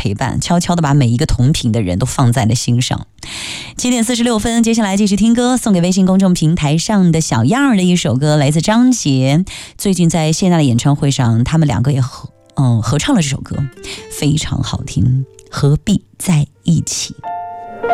陪伴，悄悄的把每一个同频的人都放在了心上。7:46，接下来继续听歌，送给微信公众平台上的小样儿的一首歌，来自张杰。最近在谢娜的演唱会上，他们两个也合唱了这首歌，非常好听。何必在一起？